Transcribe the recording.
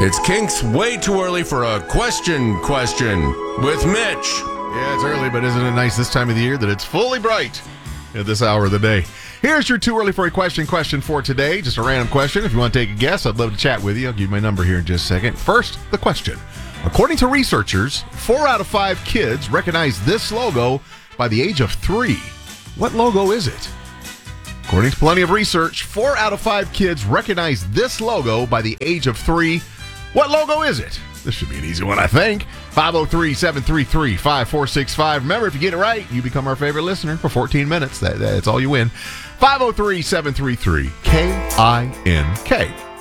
It's Kinks way too early for a question with Mitch. Yeah, it's early, but isn't it nice this time of the year that it's fully bright at this hour of the day? Here's your too early for a question for today. Just a random question. If you want to take a guess, I'd love to chat with you. I'll give you my number here in just a second. First, the question. According to researchers, 4 out of 5 kids recognize this logo by the age of 3. What logo is it? According to plenty of research, 4 out of 5 kids recognize this logo by the age of 3. What logo is it? This should be an easy one, I think. 503-733-5465. Remember, if you get it right, you become our favorite listener for 14 minutes. That's all you win. 503-733-KINK.